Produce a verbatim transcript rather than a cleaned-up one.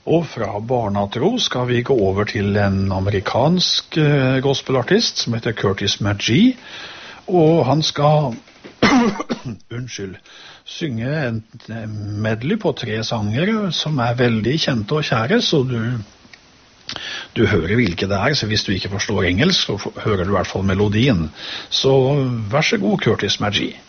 Og fra barnatro skal vi gå over til en amerikansk eh, gospelartist som heter Curtis Magee, og han skal unnskyld, synge en medley på tre sanger som er veldig kjente og kjære, så du, du hører hvilke det er, så hvis du ikke forstår engelsk, så hører du i hvert fall melodien. Så vær så god, Curtis Magee.